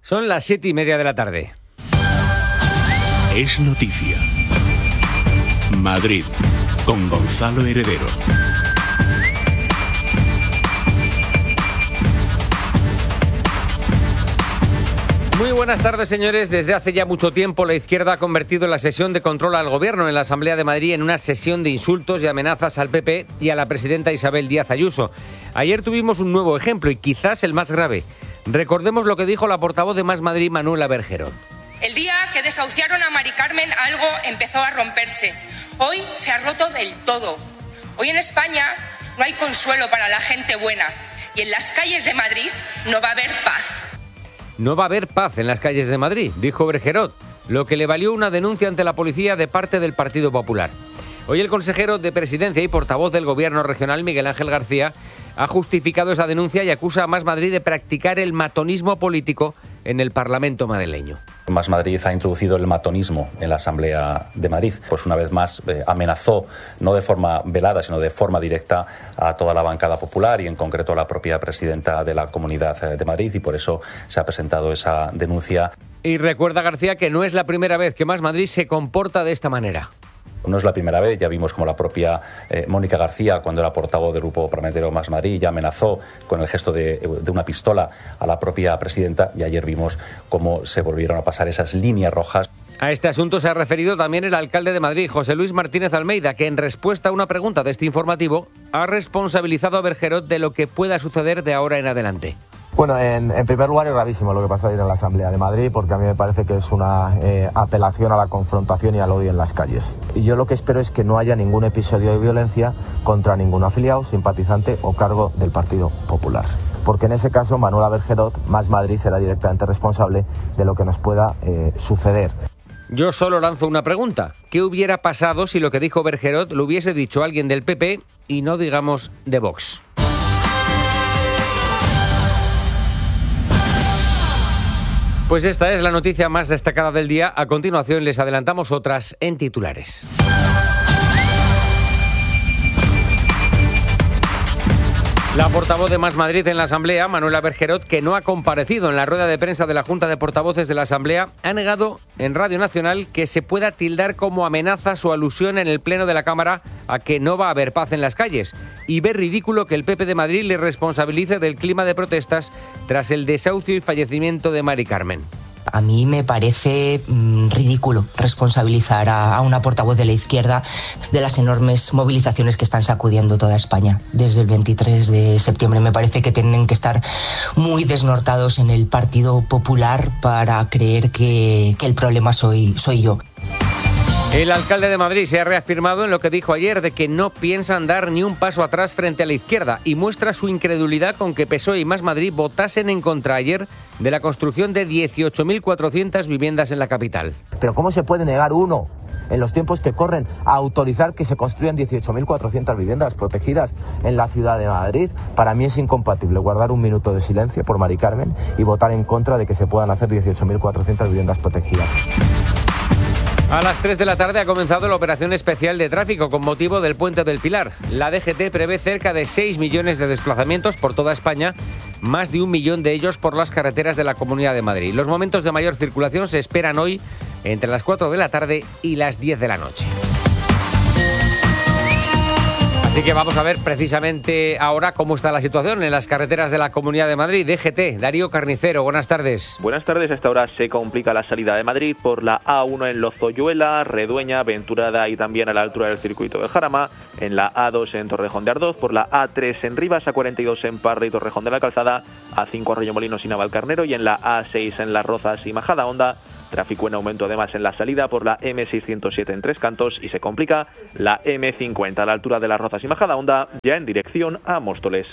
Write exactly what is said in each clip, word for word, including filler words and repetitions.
Son las siete y media de la tarde. Es noticia. Madrid, con Gonzalo Heredero. Muy buenas tardes, señores. Desde hace ya mucho tiempo la izquierda ha convertido la sesión de control al gobierno en la Asamblea de Madrid en una sesión de insultos y amenazas al P P y a la presidenta Isabel Díaz Ayuso. Ayer tuvimos un nuevo ejemplo y quizás el más grave. Recordemos lo que dijo la portavoz de Más Madrid, Manuela Bergerot. El día que desahuciaron a Mari Carmen algo empezó a romperse. Hoy se ha roto del todo. Hoy en España no hay consuelo para la gente buena y en las calles de Madrid no va a haber paz. No va a haber paz en las calles de Madrid, dijo Bergerot, lo que le valió una denuncia ante la policía de parte del Partido Popular. Hoy el consejero de Presidencia y portavoz del Gobierno regional, Miguel Ángel García, ha justificado esa denuncia y acusa a Más Madrid de practicar el matonismo político en el Parlamento madrileño. Más Madrid ha introducido el matonismo en la Asamblea de Madrid. Pues una vez más eh, amenazó, no de forma velada, sino de forma directa a toda la bancada popular y en concreto a la propia presidenta de la Comunidad de Madrid, y por eso se ha presentado esa denuncia. Y recuerda García que no es la primera vez que Más Madrid se comporta de esta manera. No es la primera vez, ya vimos como la propia eh, Mónica García, cuando era portavoz del Grupo Parlamentario Más Madrid, ya amenazó con el gesto de, de una pistola a la propia presidenta, y ayer vimos cómo se volvieron a pasar esas líneas rojas. A este asunto se ha referido también el alcalde de Madrid, José Luis Martínez Almeida, que en respuesta a una pregunta de este informativo ha responsabilizado a Bergerot de lo que pueda suceder de ahora en adelante. Bueno, en, en primer lugar es gravísimo lo que pasó ayer en la Asamblea de Madrid, porque a mí me parece que es una eh, apelación a la confrontación y al odio en las calles. Y yo lo que espero es que no haya ningún episodio de violencia contra ningún afiliado, simpatizante o cargo del Partido Popular. Porque en ese caso Manuela Bergerot, Más Madrid, será directamente responsable de lo que nos pueda eh, suceder. Yo solo lanzo una pregunta. ¿Qué hubiera pasado si lo que dijo Bergerot lo hubiese dicho alguien del P P y no, digamos, de Vox? Pues esta es la noticia más destacada del día. A continuación les adelantamos otras en titulares. La portavoz de Más Madrid en la Asamblea, Manuela Bergerot, que no ha comparecido en la rueda de prensa de la Junta de Portavoces de la Asamblea, ha negado en Radio Nacional que se pueda tildar como amenaza su alusión en el Pleno de la Cámara a que no va a haber paz en las calles, y ve ridículo que el P P de Madrid le responsabilice del clima de protestas tras el desahucio y fallecimiento de Mari Carmen. A mí me parece mmm, ridículo responsabilizar a, a una portavoz de la izquierda de las enormes movilizaciones que están sacudiendo toda España desde el veintitrés de septiembre. Me parece que tienen que estar muy desnortados en el Partido Popular para creer que, que el problema soy, soy yo. El alcalde de Madrid se ha reafirmado en lo que dijo ayer de que no piensan dar ni un paso atrás frente a la izquierda y muestra su incredulidad con que P S O E y Más Madrid votasen en contra ayer de la construcción de dieciocho mil cuatrocientas viviendas en la capital. Pero ¿cómo se puede negar uno, en los tiempos que corren, a autorizar que se construyan dieciocho mil cuatrocientas viviendas protegidas en la ciudad de Madrid? Para mí es incompatible guardar un minuto de silencio por Mari Carmen y votar en contra de que se puedan hacer dieciocho mil cuatrocientas viviendas protegidas. A las tres de la tarde ha comenzado la operación especial de tráfico con motivo del Puente del Pilar. La D G T prevé cerca de seis millones de desplazamientos por toda España, más de un millón de ellos por las carreteras de la Comunidad de Madrid. Los momentos de mayor circulación se esperan hoy entre las cuatro de la tarde y las diez de la noche. Así que vamos a ver precisamente ahora cómo está la situación en las carreteras de la Comunidad de Madrid. D G T, Darío Carnicero, buenas tardes. Buenas tardes, a esta hora se complica la salida de Madrid por la A uno en Lozoyuela, Redueña, Venturada y también a la altura del circuito de Jarama, en la A dos en Torrejón de Ardoz, por la A tres en Rivas, A cuarenta y dos en Parra y Torrejón de la Calzada, A cinco Arroyomolinos y Navalcarnero y en la A seis en Las Rozas y Majadahonda. Tráfico en aumento además en la salida por la eme seiscientos siete en Tres Cantos y se complica la eme cincuenta a la altura de Las Rozas y Majadahonda, ya en dirección a Móstoles.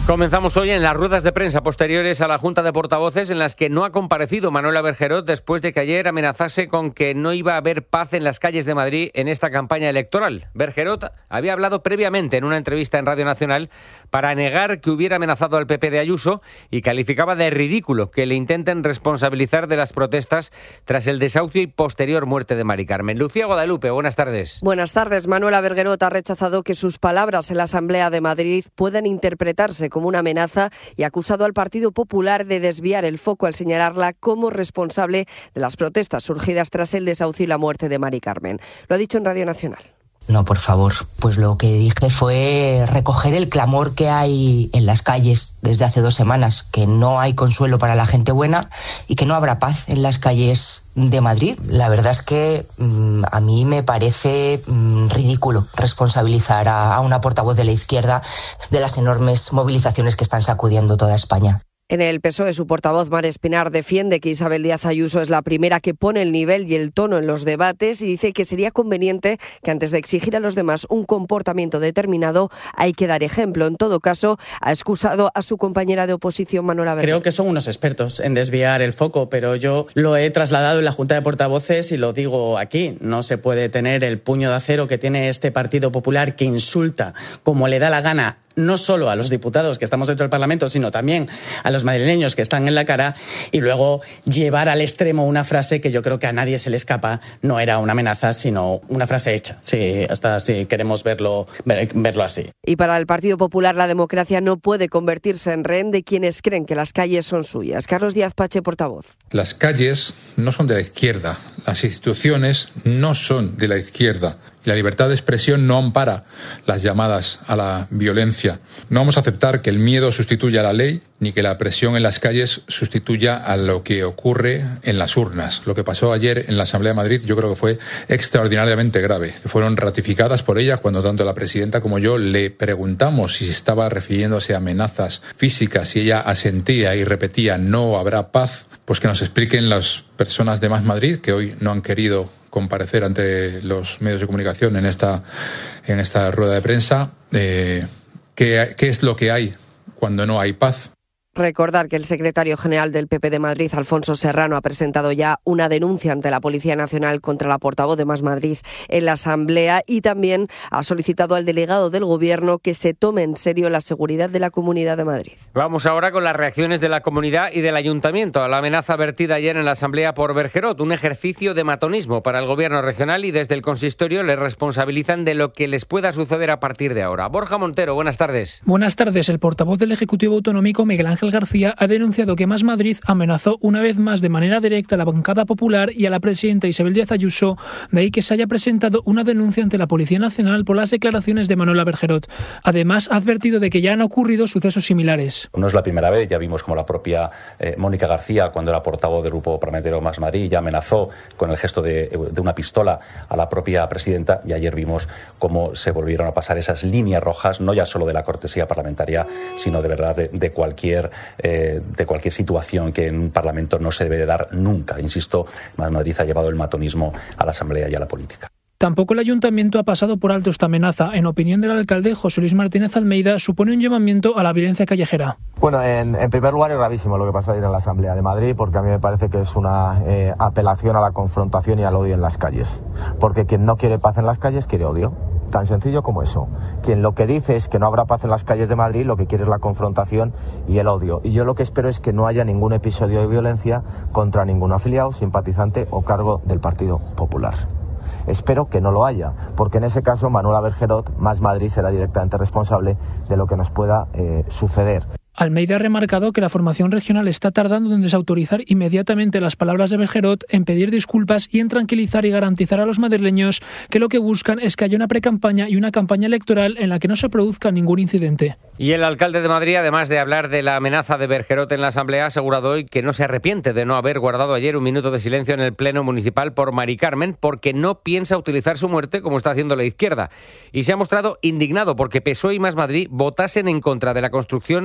Comenzamos hoy en las ruedas de prensa posteriores a la Junta de Portavoces, en las que no ha comparecido Manuela Bergerot después de que ayer amenazase con que no iba a haber paz en las calles de Madrid en esta campaña electoral. Bergerot había hablado previamente en una entrevista en Radio Nacional para negar que hubiera amenazado al P P de Ayuso y calificaba de ridículo que le intenten responsabilizar de las protestas tras el desahucio y posterior muerte de Mari Carmen. Lucía Guadalupe, buenas tardes. Buenas tardes. Manuela Bergerot ha rechazado que sus palabras en la Asamblea de Madrid puedan interpretarse como una amenaza y ha acusado al Partido Popular de desviar el foco al señalarla como responsable de las protestas surgidas tras el desahucio y la muerte de Mari Carmen. Lo ha dicho en Radio Nacional. No, por favor. Pues lo que dije fue recoger el clamor que hay en las calles desde hace dos semanas, que no hay consuelo para la gente buena y que no habrá paz en las calles de Madrid. La verdad es que mmm, a mí me parece mmm, ridículo responsabilizar a, a una portavoz de la izquierda de las enormes movilizaciones que están sacudiendo toda España. En el P S O E, su portavoz Mar Espinar defiende que Isabel Díaz Ayuso es la primera que pone el nivel y el tono en los debates y dice que sería conveniente que antes de exigir a los demás un comportamiento determinado hay que dar ejemplo. En todo caso, ha excusado a su compañera de oposición, Manuela Bergerot. Creo que son unos expertos en desviar el foco, pero yo lo he trasladado en la Junta de Portavoces y lo digo aquí. No se puede tener el puño de acero que tiene este Partido Popular, que insulta como le da la gana no solo a los diputados que estamos dentro del Parlamento, sino también a los madrileños que están en la cara, y luego llevar al extremo una frase que yo creo que a nadie se le escapa. No era una amenaza, sino una frase hecha, sí, hasta si queremos verlo, ver, verlo así. Y para el Partido Popular, la democracia no puede convertirse en rehén de quienes creen que las calles son suyas. Carlos Díaz Pache, portavoz. Las calles no son de la izquierda, las instituciones no son de la izquierda. La libertad de expresión no ampara las llamadas a la violencia. No vamos a aceptar que el miedo sustituya a la ley, ni que la presión en las calles sustituya a lo que ocurre en las urnas. Lo que pasó ayer en la Asamblea de Madrid yo creo que fue extraordinariamente grave. Fueron ratificadas por ella cuando tanto la presidenta como yo le preguntamos si estaba refiriéndose a amenazas físicas y ella asentía y repetía no habrá paz. Pues que nos expliquen las personas de Más Madrid que hoy no han querido comparecer ante los medios de comunicación en esta, en esta rueda de prensa, eh, ¿qué, qué es lo que hay cuando no hay paz. Recordar que el secretario general del P P de Madrid, Alfonso Serrano, ha presentado ya una denuncia ante la Policía Nacional contra la portavoz de Más Madrid en la Asamblea y también ha solicitado al delegado del Gobierno que se tome en serio la seguridad de la Comunidad de Madrid. Vamos ahora con las reacciones de la comunidad y del Ayuntamiento a la amenaza vertida ayer en la Asamblea por Bergerot, un ejercicio de matonismo para el Gobierno regional, y desde el consistorio le responsabilizan de lo que les pueda suceder a partir de ahora. Borja Montero, buenas tardes. Buenas tardes. El portavoz del Ejecutivo Autonómico, Miguel Ángel García, ha denunciado que Más Madrid amenazó una vez más de manera directa a la bancada popular y a la presidenta Isabel Díaz Ayuso, de ahí que se haya presentado una denuncia ante la Policía Nacional por las declaraciones de Manuela Bergerot. Además, ha advertido de que ya han ocurrido sucesos similares. No es la primera vez, ya vimos como la propia eh, Mónica García, cuando era portavoz del Grupo Parlamentario Más Madrid, ya amenazó con el gesto de, de una pistola a la propia presidenta, y ayer vimos cómo se volvieron a pasar esas líneas rojas, no ya solo de la cortesía parlamentaria, sino de verdad de, de cualquier eh, de cualquier situación que en un Parlamento no se debe de dar nunca. Insisto, Más Madrid ha llevado el matonismo a la Asamblea y a la política. Tampoco el Ayuntamiento ha pasado por alto esta amenaza. En opinión del alcalde José Luis Martínez Almeida, supone un llamamiento a la violencia callejera. Bueno, en, en primer lugar es gravísimo lo que pasó ayer en la Asamblea de Madrid, porque a mí me parece que es una eh, apelación a la confrontación y al odio en las calles. Porque quien no quiere paz en las calles quiere odio. Tan sencillo como eso. Quien lo que dice es que no habrá paz en las calles de Madrid, lo que quiere es la confrontación y el odio. Y yo lo que espero es que no haya ningún episodio de violencia contra ningún afiliado, simpatizante o cargo del Partido Popular. Espero que no lo haya, porque en ese caso Manuela Bergerot, Más Madrid, será directamente responsable de lo que nos pueda eh, suceder. Almeida ha remarcado que la formación regional está tardando en desautorizar inmediatamente las palabras de Bergerot, en pedir disculpas y en tranquilizar y garantizar a los madrileños que lo que buscan es que haya una precampaña y una campaña electoral en la que no se produzca ningún incidente. Y el alcalde de Madrid, además de hablar de la amenaza de Bergerot en la Asamblea, ha asegurado hoy que no se arrepiente de no haber guardado ayer un minuto de silencio en el Pleno Municipal por Mari Carmen, porque no piensa utilizar su muerte como está haciendo la izquierda. Y se ha mostrado indignado porque P S O E y Más Madrid votasen en contra de la construcción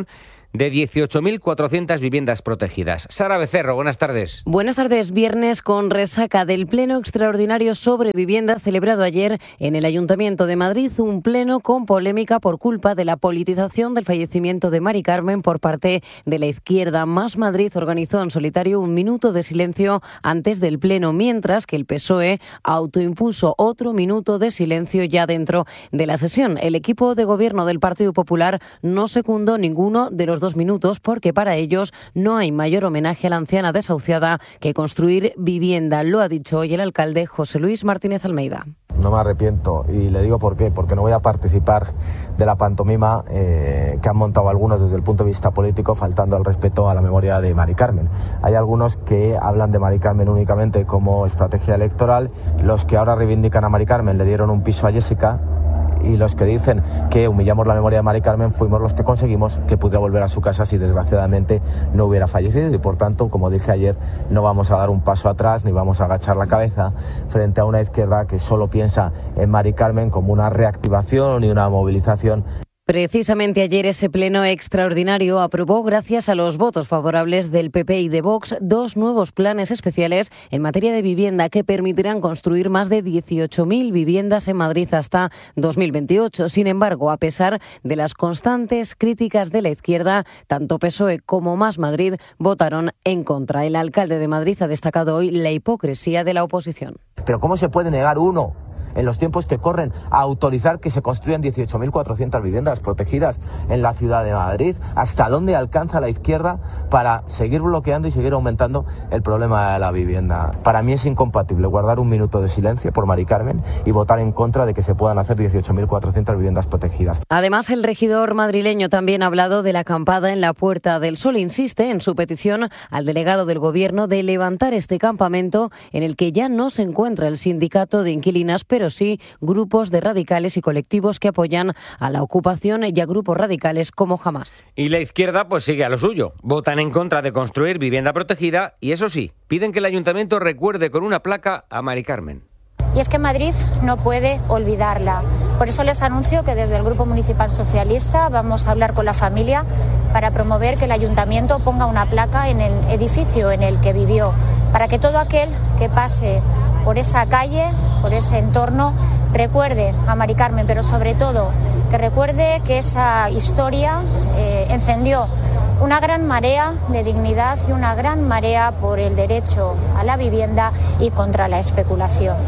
de dieciocho mil cuatrocientas viviendas protegidas. Sara Becerro, buenas tardes. Buenas tardes. Viernes con resaca del Pleno Extraordinario sobre Vivienda celebrado ayer en el Ayuntamiento de Madrid, un pleno con polémica por culpa de la politización del fallecimiento de Mari Carmen por parte de la izquierda. Más Madrid organizó en solitario un minuto de silencio antes del pleno, mientras que el P S O E autoimpuso otro minuto de silencio ya dentro de la sesión. El equipo de gobierno del Partido Popular no secundó ninguno de los dos minutos porque para ellos no hay mayor homenaje a la anciana desahuciada que construir vivienda. Lo ha dicho hoy el alcalde José Luis Martínez Almeida. No me arrepiento y le digo por qué, porque no voy a participar de la pantomima eh, que han montado algunos desde el punto de vista político, faltando al respeto a la memoria de Mari Carmen. Hay algunos que hablan de Mari Carmen únicamente como estrategia electoral, los que ahora reivindican a Mari Carmen le dieron un piso a Jessica, y los que dicen que humillamos la memoria de Mari Carmen fuimos los que conseguimos que pudiera volver a su casa si desgraciadamente no hubiera fallecido, y por tanto, como dije ayer, no vamos a dar un paso atrás ni vamos a agachar la cabeza frente a una izquierda que solo piensa en Mari Carmen como una reactivación y una movilización. Precisamente ayer ese pleno extraordinario aprobó, gracias a los votos favorables del P P y de Vox, dos nuevos planes especiales en materia de vivienda que permitirán construir más de dieciocho mil viviendas en Madrid hasta dos mil veintiocho. Sin embargo, a pesar de las constantes críticas de la izquierda, tanto P S O E como Más Madrid votaron en contra. El alcalde de Madrid ha destacado hoy la hipocresía de la oposición. Pero ¿cómo se puede negar uno, en los tiempos que corren, a autorizar que se construyan dieciocho mil cuatrocientas viviendas protegidas en la ciudad de Madrid? ¿Hasta dónde alcanza la izquierda para seguir bloqueando y seguir aumentando el problema de la vivienda? Para mí es incompatible guardar un minuto de silencio por Mari Carmen y votar en contra de que se puedan hacer dieciocho mil cuatrocientas viviendas protegidas. Además, el regidor madrileño también ha hablado de la acampada en la Puerta del Sol. Insiste en su petición al delegado del Gobierno de levantar este campamento en el que ya no se encuentra el sindicato de inquilinas, pero sí grupos de radicales y colectivos que apoyan a la ocupación y a grupos radicales como Hamás. Y la izquierda pues sigue a lo suyo. Votan en contra de construir vivienda protegida y, eso sí, piden que el ayuntamiento recuerde con una placa a Mari Carmen. Y es que Madrid no puede olvidarla. Por eso les anuncio que desde el Grupo Municipal Socialista vamos a hablar con la familia para promover que el ayuntamiento ponga una placa en el edificio en el que vivió, para que todo aquel que pase por esa calle, por ese entorno, recuerde a Mari Carmen, pero sobre todo que recuerde que esa historia eh, encendió una gran marea de dignidad y una gran marea por el derecho a la vivienda y contra la especulación.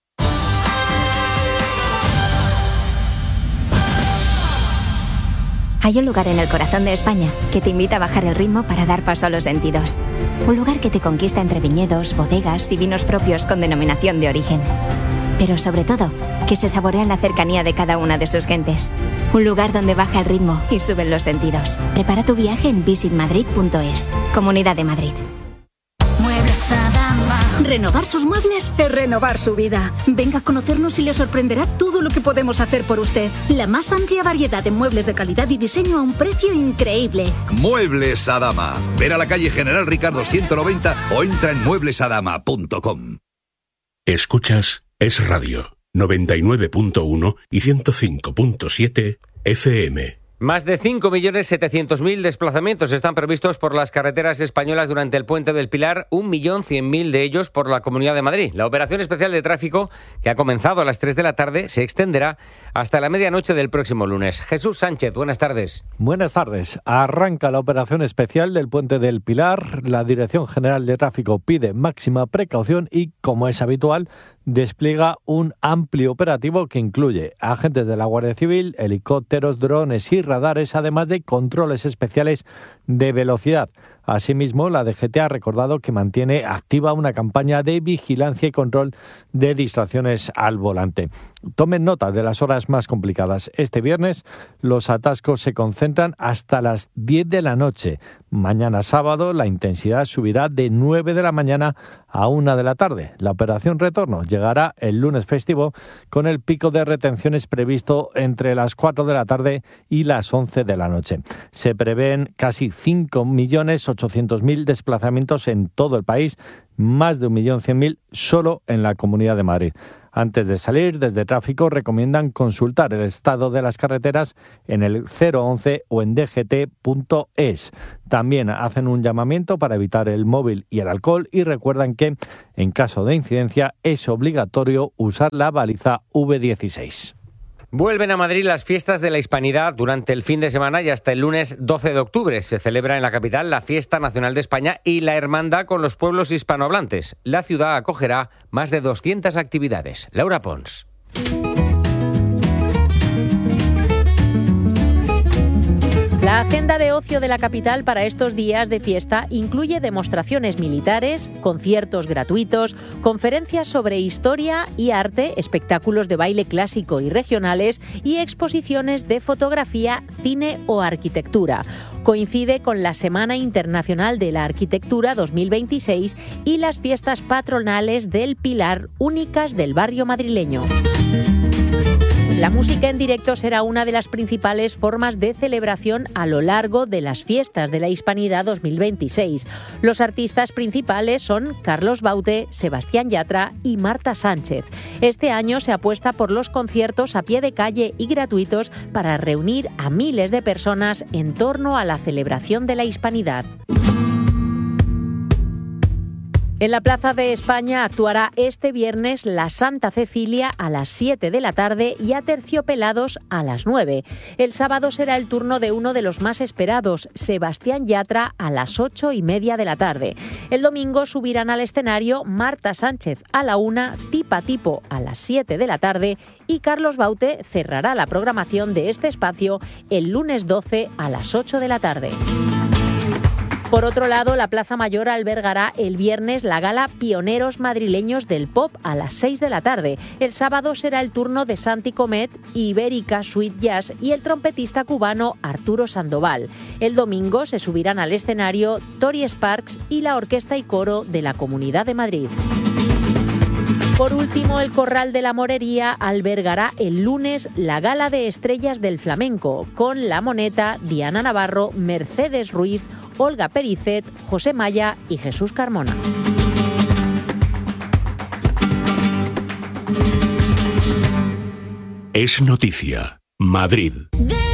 Hay un lugar en el corazón de España que te invita a bajar el ritmo para dar paso a los sentidos. Un lugar que te conquista entre viñedos, bodegas y vinos propios con denominación de origen. Pero sobre todo, que se saborea en la cercanía de cada una de sus gentes. Un lugar donde baja el ritmo y suben los sentidos. Prepara tu viaje en visit madrid punto es. Comunidad de Madrid. Muebles Adama. Renovar sus muebles es renovar su vida. Venga a conocernos y le sorprenderá todo lo que podemos hacer por usted. La más amplia variedad de muebles de calidad y diseño a un precio increíble. Muebles Adama. Ven a la calle General Ricardo ciento noventa o entra en muebles adama punto com. Escuchas Es Radio noventa y nueve punto uno y ciento cinco punto siete F M. Más de cinco millones setecientos mil desplazamientos están previstos por las carreteras españolas durante el Puente del Pilar, un millón cien mil de ellos por la Comunidad de Madrid. La operación especial de tráfico, que ha comenzado a las tres de la tarde, se extenderá hasta la medianoche del próximo lunes. Jesús Sánchez, buenas tardes. Buenas tardes. Arranca la operación especial del Puente del Pilar. La Dirección General de Tráfico pide máxima precaución y, como es habitual, despliega un amplio operativo que incluye agentes de la Guardia Civil, helicópteros, drones y radares, además de controles especiales de velocidad. Asimismo, la D G T ha recordado que mantiene activa una campaña de vigilancia y control de distracciones al volante. Tomen nota de las horas más complicadas. Este viernes los atascos se concentran hasta las diez de la noche. Mañana sábado la intensidad subirá de nueve de la mañana a una de la tarde. La operación retorno llegará el lunes festivo con el pico de retenciones previsto entre las cuatro de la tarde y las once de la noche. Se prevén casi cinco millones ochocientos mil desplazamientos en todo el país, más de un millón cien mil solo en la Comunidad de Madrid. Antes de salir, desde Tráfico recomiendan consultar el estado de las carreteras en el cero once o en d g t punto es. También hacen un llamamiento para evitar el móvil y el alcohol y recuerdan que, en caso de incidencia, es obligatorio usar la baliza V dieciséis. Vuelven a Madrid las fiestas de la Hispanidad durante el fin de semana y hasta el lunes doce de octubre. Se celebra en la capital la Fiesta Nacional de España y la hermandad con los pueblos hispanohablantes. La ciudad acogerá más de doscientas actividades. Laura Pons. La agenda de ocio de la capital para estos días de fiesta incluye demostraciones militares, conciertos gratuitos, conferencias sobre historia y arte, espectáculos de baile clásico y regionales y exposiciones de fotografía, cine o arquitectura. Coincide con la Semana Internacional de la Arquitectura dos mil veintiséis y las fiestas patronales del Pilar, únicas del barrio madrileño. La música en directo será una de las principales formas de celebración a lo largo de las fiestas de la Hispanidad dos mil veintiséis. Los artistas principales son Carlos Baute, Sebastián Yatra y Marta Sánchez. Este año se apuesta por los conciertos a pie de calle y gratuitos para reunir a miles de personas en torno a la celebración de la Hispanidad. En la Plaza de España actuará este viernes la Santa Cecilia a las siete de la tarde y Aterciopelados a las nueve. El sábado será el turno de uno de los más esperados, Sebastián Yatra, a las ocho y media de la tarde. El domingo subirán al escenario Marta Sánchez a la una, Tipa Tipo a las siete de la tarde y Carlos Baute cerrará la programación de este espacio el lunes doce a las ocho de la tarde. Por otro lado, la Plaza Mayor albergará el viernes la gala Pioneros Madrileños del Pop a las seis de la tarde. El sábado será el turno de Santi Comet, Ibérica Sweet Jazz y el trompetista cubano Arturo Sandoval. El domingo se subirán al escenario Tori Sparks y la Orquesta y Coro de la Comunidad de Madrid. Por último, el Corral de la Morería albergará el lunes la Gala de Estrellas del Flamenco, con La Moneta, Diana Navarro, Mercedes Ruiz, Olga Pericet, José Maya y Jesús Carmona. Es noticia. Madrid.